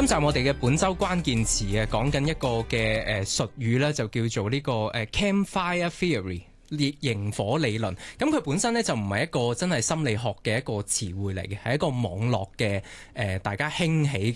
今集我哋嘅本周關鍵詞啊，講緊一個嘅術語咧，就叫做呢個Campfire Theory。螢火理論，咁佢本身咧就唔係一個真係心理學嘅一個詞彙嚟嘅，係一個網絡嘅大家興起嘅